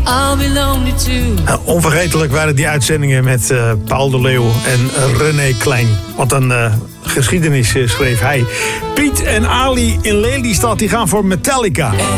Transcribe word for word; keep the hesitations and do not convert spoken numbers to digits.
I'll be lonely too. Nou, onvergetelijk waren die uitzendingen met uh, Paul de Leeuw en René Klein. Wat een uh, geschiedenis uh, schreef hij. Piet en Ali in Lelystad die gaan voor Metallica.